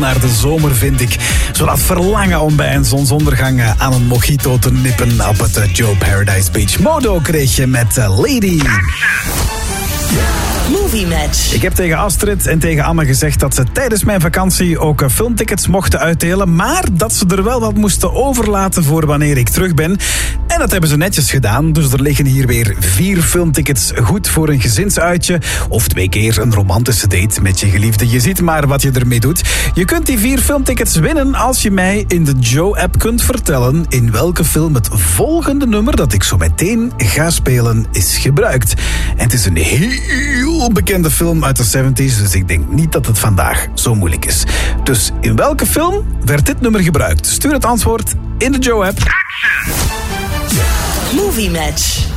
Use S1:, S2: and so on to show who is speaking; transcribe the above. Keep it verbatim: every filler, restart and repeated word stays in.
S1: naar de zomer, vind ik. Zo dat verlangen om bij een zonsondergang aan een mojito te nippen op het Joe Paradise Beach. Modo kreeg je met Lady.
S2: Movie Match.
S1: Ik heb tegen Astrid en tegen Anne gezegd dat ze tijdens mijn vakantie ook filmtickets mochten uitdelen, maar dat ze er wel wat moesten overlaten voor wanneer ik terug ben. En dat hebben ze netjes gedaan, dus er liggen hier weer vier filmtickets goed voor een gezinsuitje of twee keer een romantische date met je geliefde. Je ziet maar wat je ermee doet. Je kunt die vier filmtickets winnen als je mij in de Joe-app kunt vertellen in welke film het volgende nummer dat ik zo meteen ga spelen is gebruikt. En het is een heel bekende film uit de zeventig, dus ik denk niet dat het vandaag zo moeilijk is. Dus in welke film werd dit nummer gebruikt? Stuur het antwoord in de Joe-app.
S2: Movie Match.